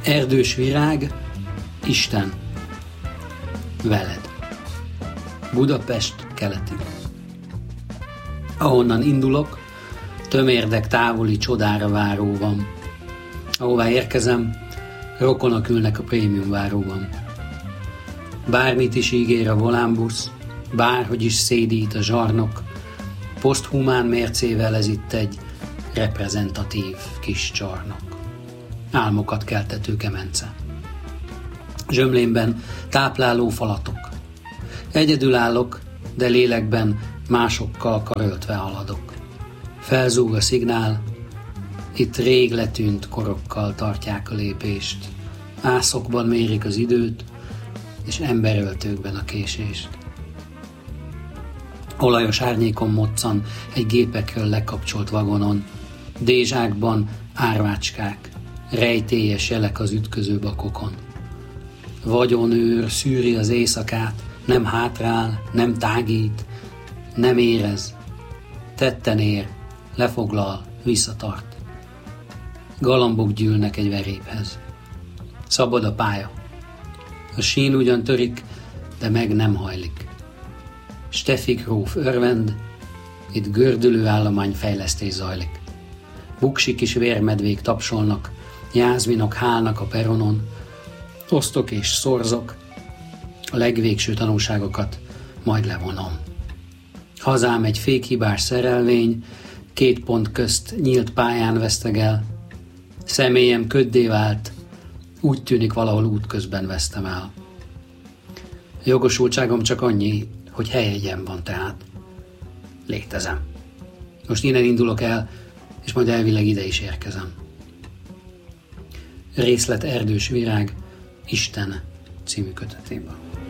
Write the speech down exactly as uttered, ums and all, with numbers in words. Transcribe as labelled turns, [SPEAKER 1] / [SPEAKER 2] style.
[SPEAKER 1] Erdős virág, Isten, veled. Budapest keleti. Ahonnan indulok, tömérdek távoli csodára váró van. Ahová érkezem, rokonok ülnek a prémium váróban. Bármit is ígér a volánbusz, bárhogy is szédít a zsarnok, poszthumán mércével ez itt egy reprezentatív kis csarnok. Álmokat keltető kemence. Zsömlémben tápláló falatok. Egyedül állok, de lélekben másokkal karöltve haladok. Felzúg a szignál, itt rég letűnt korokkal tartják a lépést. Ászokban mérik az időt, és emberöltőkben a késést. Olajos árnyékon moccan egy gépekről lekapcsolt vagonon. Dézsákban árvácskák, rejtélyes jelek az ütköző bakokon. Vagyonőr szűri az éjszakát, nem hátrál, nem tágít, nem érez. Tetten ér, lefoglal, visszatart. Galambok gyűlnek egy veréphez. Szabad a pálya. A sín ugyan törik, de meg nem hajlik. Steffi gróf örvend, itt gördülő állományfejlesztés zajlik. Buksi kis vérmedvék tapsolnak, jászminok hálnak a peronon, osztok és szorzok, a legvégső tanulságokat majd levonom. Hazám egy fékhibás szerelvény, két pont közt nyílt pályán vesztegel, személyem köddé vált, úgy tűnik valahol útközben vesztem el. A jogosultságom csak annyi, hogy helyegyen van tehát. Létezem. Most innen indulok el, és majd elvileg ide is érkezem. Részlet Erdős virág, Isten című kötetében.